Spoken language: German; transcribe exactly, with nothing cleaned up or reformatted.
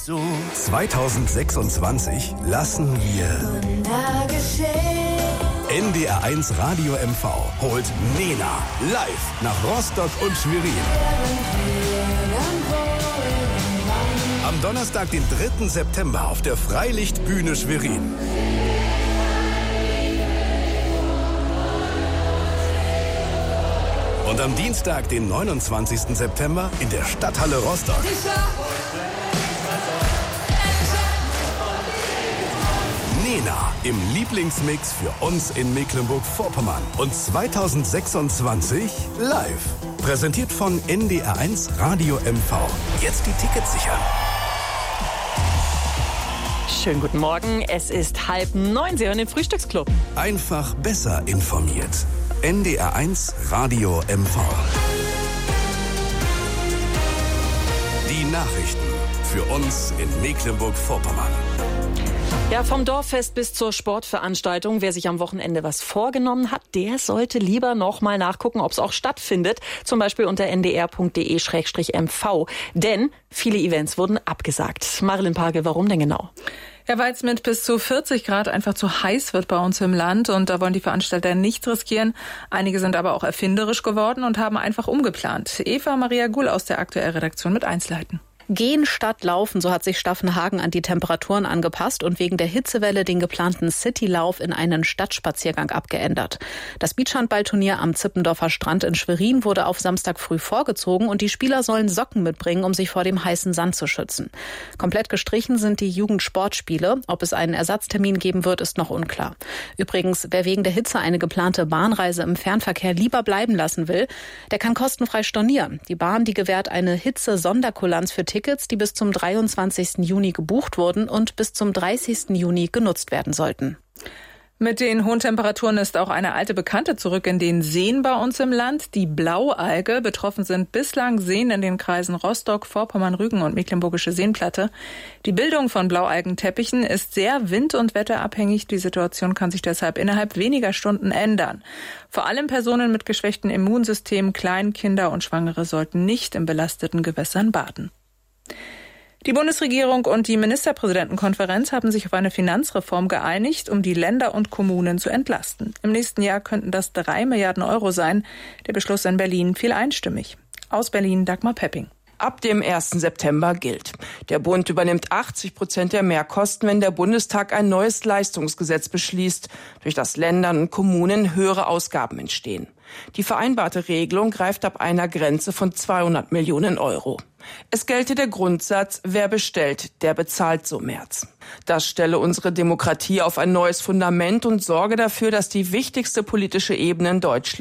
so. zweitausendsechsundzwanzig lassen wir N D R eins Radio M V holt Nena live nach Rostock und Schwerin. Am Donnerstag, den dritten September auf der Freilichtbühne Schwerin. Und am Dienstag, den neunundzwanzigsten September in der Stadthalle Rostock. Nena im Lieblingsmix für uns in Mecklenburg-Vorpommern. Und zweitausendsechsundzwanzig live. Präsentiert von N D R eins Radio M V. Jetzt die Tickets sichern. Schönen guten Morgen, es ist halb neun, Sie hören den Frühstücksclub. Einfach besser informiert. N D R eins Radio M V. Die Nachrichten für uns in Mecklenburg-Vorpommern. Ja, vom Dorffest bis zur Sportveranstaltung. Wer sich am Wochenende was vorgenommen hat, der sollte lieber noch mal nachgucken, ob es auch stattfindet. Zum Beispiel unter n d r punkt d e slash m v. Denn viele Events wurden abgesagt. Marilyn Page, warum denn genau? Ja, weil es mit bis zu vierzig Grad einfach zu heiß wird bei uns im Land und da wollen die Veranstalter nichts riskieren. Einige sind aber auch erfinderisch geworden und haben einfach umgeplant. Eva Maria Gull aus der Aktuell-Redaktion mit Einzelheiten. Gehen statt laufen, so hat sich Staffenhagen an die Temperaturen angepasst und wegen der Hitzewelle den geplanten Citylauf in einen Stadtspaziergang abgeändert. Das Beachhandballturnier am Zippendorfer Strand in Schwerin wurde auf Samstag früh vorgezogen und die Spieler sollen Socken mitbringen, um sich vor dem heißen Sand zu schützen. Komplett gestrichen sind die Jugendsportspiele. Ob es einen Ersatztermin geben wird, ist noch unklar. Übrigens, wer wegen der Hitze eine geplante Bahnreise im Fernverkehr lieber bleiben lassen will, der kann kostenfrei stornieren. Die Bahn, die gewährt eine Hitze-Sonderkulanz für Tickets, die bis zum dreiundzwanzigsten Juni gebucht wurden und bis zum dreißigsten Juni genutzt werden sollten. Mit den hohen Temperaturen ist auch eine alte Bekannte zurück in den Seen bei uns im Land, die Blaualge. Betroffen sind bislang Seen in den Kreisen Rostock, Vorpommern, Rügen und Mecklenburgische Seenplatte. Die Bildung von Blaualgenteppichen ist sehr wind- und wetterabhängig. Die Situation kann sich deshalb innerhalb weniger Stunden ändern. Vor allem Personen mit geschwächtem Immunsystem, Kleinkinder und Schwangere sollten nicht in belasteten Gewässern baden. Die Bundesregierung und die Ministerpräsidentenkonferenz haben sich auf eine Finanzreform geeinigt, um die Länder und Kommunen zu entlasten. Im nächsten Jahr könnten das drei Milliarden Euro sein. Der Beschluss in Berlin fiel einstimmig. Aus Berlin Dagmar Pepping. Ab dem ersten September gilt. Der Bund übernimmt achtzig Prozent der Mehrkosten, wenn der Bundestag ein neues Leistungsgesetz beschließt, durch das Ländern und Kommunen höhere Ausgaben entstehen. Die vereinbarte Regelung greift ab einer Grenze von zweihundert Millionen Euro. Es gelte der Grundsatz, wer bestellt, der bezahlt, so Merz. Das stelle unsere Demokratie auf ein neues Fundament und sorge dafür, dass die wichtigste politische Ebene in Deutschland